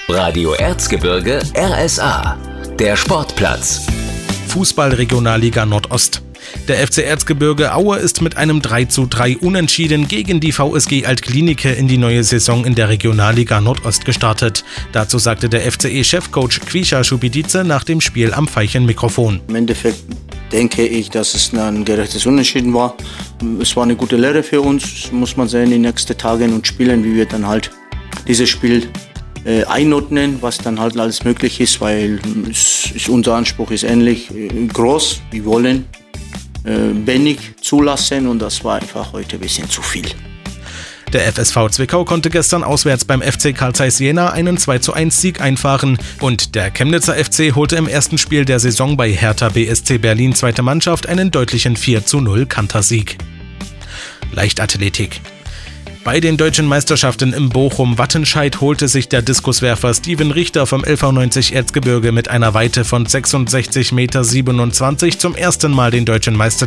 Radio Erzgebirge RSA, der Sportplatz. Fußball-Regionalliga Nordost. Der FC Erzgebirge Aue ist mit einem 3:3 Unentschieden gegen die VSG Altklinike in die neue Saison in der Regionalliga Nordost gestartet. Dazu sagte der FCE-Chefcoach Kwisha Schubidice nach dem Spiel am Veilchen-Mikrofon. Im Endeffekt denke ich, dass es ein gerechtes Unentschieden war. Es war eine gute Lehre für uns, muss man sehen, in den nächsten Tagen und Spielen, wie wir dann halt dieses Spiel einordnen, was dann halt alles möglich ist, weil unser Anspruch ist ähnlich groß. Wir wollen wenig zulassen und das war einfach heute ein bisschen zu viel. Der FSV Zwickau konnte gestern auswärts beim FC Carl Zeiss Jena einen 2:1 Sieg einfahren und der Chemnitzer FC holte im ersten Spiel der Saison bei Hertha BSC Berlin zweite Mannschaft einen deutlichen 4:0 Kantersieg. Leichtathletik. Bei den deutschen Meisterschaften im Bochum-Wattenscheid holte sich der Diskuswerfer Steven Richter vom LV90 Erzgebirge mit einer Weite von 66,27 Meter zum ersten Mal den deutschen Meistertitel